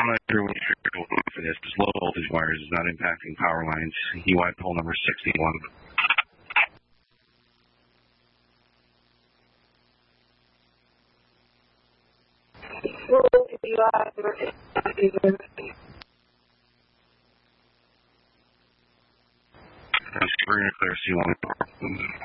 I'm not sure what you're for this, because low voltage wires is not impacting power lines. You want pole number 61. I'm clear, C1.